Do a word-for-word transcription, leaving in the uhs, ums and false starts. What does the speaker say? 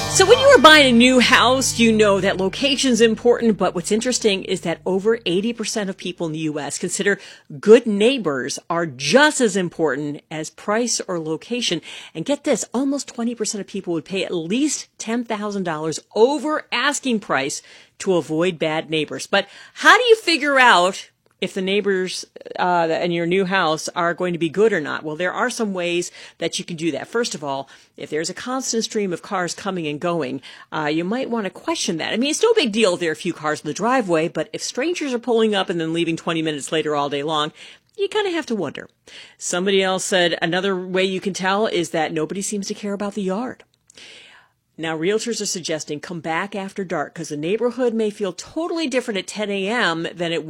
So when you are buying a new house, you know that location's important, but what's interesting is that over eighty percent of people in the U S consider good neighbors are just as important as price or location. And get this, almost twenty percent of people would pay at least ten thousand dollars over asking price to avoid bad neighbors. But how do you figure out if the neighbors uh, in your new house are going to be good or not? Well, there are some ways that you can do that. First of all, if there's a constant stream of cars coming and going, uh, you might want to question that. I mean, it's no big deal if there are a few cars in the driveway, but if strangers are pulling up and then leaving twenty minutes later all day long, you kind of have to wonder. Somebody else said another way you can tell is that nobody seems to care about the yard. Now, realtors are suggesting come back after dark because the neighborhood may feel totally different at ten a.m. than it would